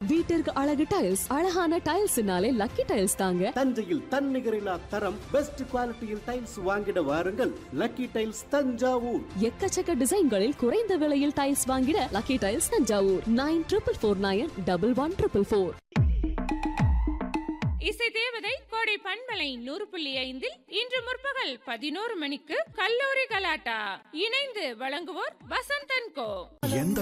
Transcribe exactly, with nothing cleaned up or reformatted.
வீட்டிற்கு அழகு டைல்ஸ். அழகான டைல்ஸ்னாலே லக்கி டைல்ஸ் தாங்க. தஞ்சையில் தன்னிகரில்லா தரம் பெஸ்ட் குவாலிட்டியில் டைல்ஸ் வாங்கிட வாருங்கள். Lucky tiles Thanjavur. எக்கச்சக்க டிசைன்களில் குறைந்த விலையில் டைல்ஸ் வாங்கிட lucky tiles Thanjavur. Nine triple four nine double one triple four. இசை தேவதை கோடை பண்பலை நூறு புள்ளி ஐந்தில் இன்று முற்பகல் பதினோரு மணிக்கு கல்லூரி கலாட்டா. இணைந்து வழங்குவோர் வசந்தன் கோ.